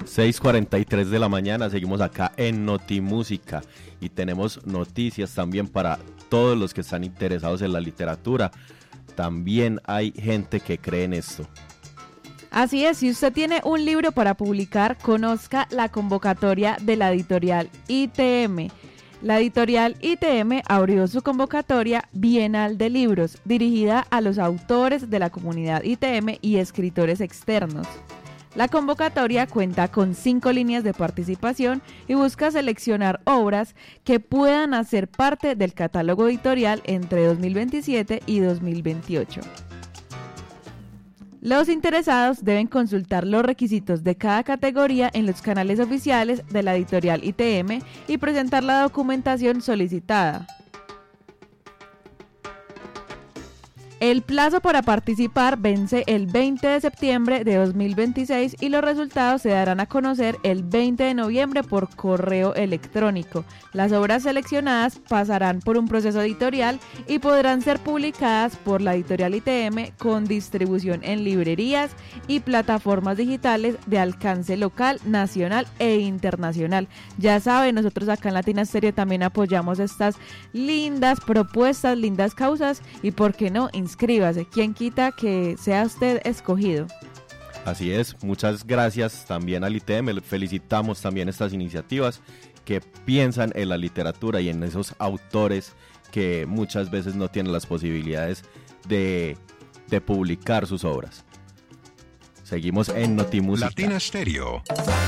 6:43 de la mañana, seguimos acá en Notimúsica y tenemos noticias también para todos los que están interesados en la literatura. También hay gente que cree en esto. Así es, si usted tiene un libro para publicar, conozca la convocatoria de la editorial ITM. La editorial ITM abrió su convocatoria Bienal de Libros, dirigida a los autores de la comunidad ITM y escritores externos. La convocatoria cuenta con 5 líneas de participación y busca seleccionar obras que puedan hacer parte del catálogo editorial entre 2027 y 2028. Los interesados deben consultar los requisitos de cada categoría en los canales oficiales de la editorial ITM y presentar la documentación solicitada. El plazo para participar vence el 20 de septiembre de 2026 y los resultados se darán a conocer el 20 de noviembre por correo electrónico. Las obras seleccionadas pasarán por un proceso editorial y podrán ser publicadas por la editorial ITM con distribución en librerías y plataformas digitales de alcance local, nacional e internacional. Ya saben, nosotros acá en Latina Stereo también apoyamos estas lindas propuestas, lindas causas y por qué no, inscríbase, quién quita que sea usted escogido. Así es, muchas gracias también al ITM, felicitamos también estas iniciativas que piensan en la literatura y en esos autores que muchas veces no tienen las posibilidades de publicar sus obras. Seguimos en Notimúsica. Latina Stereo.